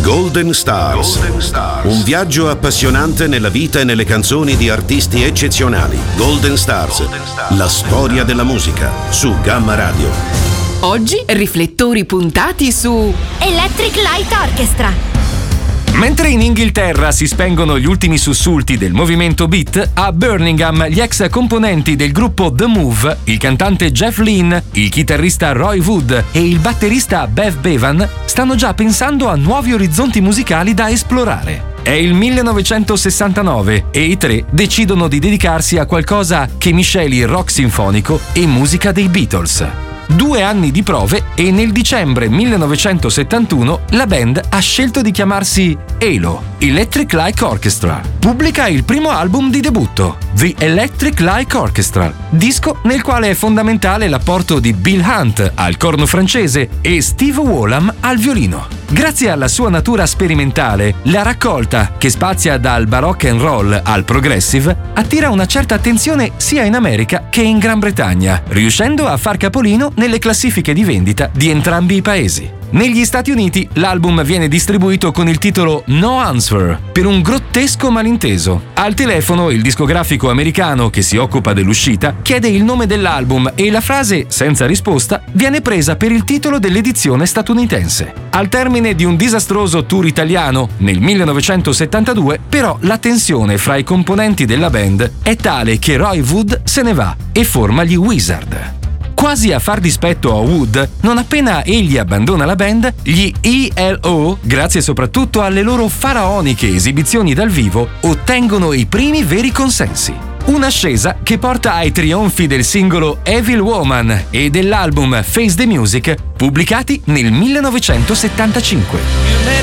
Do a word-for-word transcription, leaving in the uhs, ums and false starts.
Golden Stars. Golden Stars. Un viaggio appassionante nella vita e nelle canzoni di artisti eccezionali. Golden Stars. Golden Stars. La storia della musica su Gamma Radio. Oggi riflettori puntati su Electric Light Orchestra. Mentre in Inghilterra si spengono gli ultimi sussulti del movimento beat, a Birmingham gli ex componenti del gruppo The Move, il cantante Jeff Lynne, il chitarrista Roy Wood e il batterista Bev Bevan, stanno già pensando a nuovi orizzonti musicali da esplorare. È il millenovecentosessantanove e i tre decidono di dedicarsi a qualcosa che misceli rock sinfonico e musica dei Beatles. Due anni di prove e nel dicembre millenovecentosettantuno la band ha scelto di chiamarsi ELO, Electric Light Orchestra. Pubblica il primo album di debutto, The Electric Light Orchestra, disco nel quale è fondamentale l'apporto di Bill Hunt al corno francese e Steve Wallam al violino. Grazie alla sua natura sperimentale, la raccolta, che spazia dal baroque and roll al progressive, attira una certa attenzione sia in America che in Gran Bretagna, riuscendo a far capolino nelle classifiche di vendita di entrambi i paesi. Negli Stati Uniti l'album viene distribuito con il titolo No Answer, per un grottesco malinteso. Al telefono il discografico americano che si occupa dell'uscita chiede il nome dell'album e la frase senza risposta viene presa per il titolo dell'edizione statunitense. Al termine di un disastroso tour italiano nel millenovecentosettantadue, però la tensione fra i componenti della band è tale che Roy Wood se ne va e forma gli Wizard. Quasi a far dispetto a Wood, non appena egli abbandona la band, gli E L O, grazie soprattutto alle loro faraoniche esibizioni dal vivo, ottengono i primi veri consensi. Un'ascesa che porta ai trionfi del singolo Evil Woman e dell'album Face the Music, pubblicati nel millenovecentosettantacinque.